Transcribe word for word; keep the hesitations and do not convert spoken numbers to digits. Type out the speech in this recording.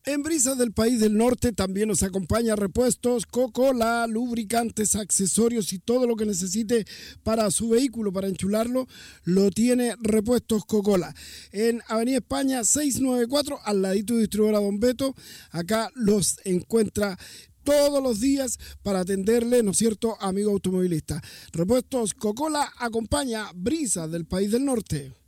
En Brisas del País del Norte también nos acompaña Repuestos Coca-Cola, lubricantes, accesorios y todo lo que necesite para su vehículo, para enchularlo, lo tiene Repuestos Coca-Cola. En Avenida España seiscientos noventa y cuatro, al ladito de distribuidora Don Beto, acá los encuentra todos los días para atenderle, ¿no es cierto, amigo automovilista? Repuestos Coca-Cola acompaña Brisas del País del Norte.